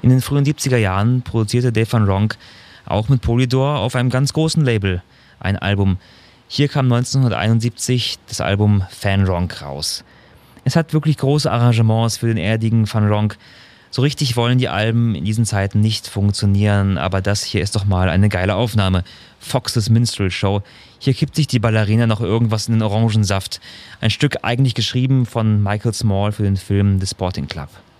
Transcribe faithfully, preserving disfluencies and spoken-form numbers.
In den frühen siebziger Jahren produzierte Dave Van Ronk auch mit Polydor auf einem ganz großen Label ein Album. Hier kam neunzehnhunderteinundsiebzig das Album Van Ronk raus. Es hat wirklich große Arrangements für den erdigen Van Ronk. So richtig wollen die Alben in diesen Zeiten nicht funktionieren, aber das hier ist doch mal eine geile Aufnahme. Fox's Minstrel Show. Hier kippt sich die Ballerina noch irgendwas in den Orangensaft. Ein Stück eigentlich geschrieben von Michael Small für den Film The Sporting Club.